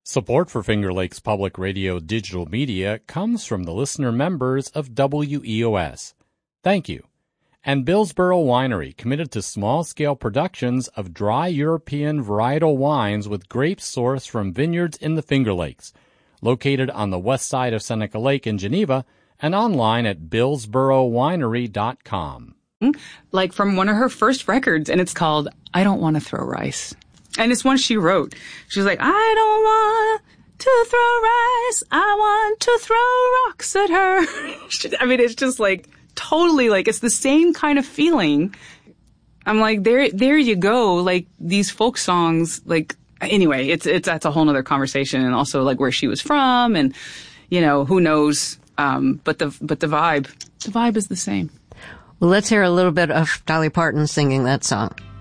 Support for Finger Lakes Public Radio digital media comes from the listener members of WEOS. Thank you. And Billsboro Winery, committed to small-scale productions of dry European varietal wines with grapes sourced from vineyards in the Finger Lakes, located on the west side of Seneca Lake in Geneva, and online at billsborowinery.com. Like from one of her first records, and it's called I Don't Want to Throw Rice. And it's one she wrote. She was like, I don't want to throw rice. I want to throw rocks at her. I mean, it's just like totally like it's the same kind of feeling. I'm like, there you go. Like these folk songs, like anyway, that's a whole nother conversation, and also like where she was from, and you know who knows. But the vibe is the same. Well, let's hear a little bit of Dolly Parton singing that song.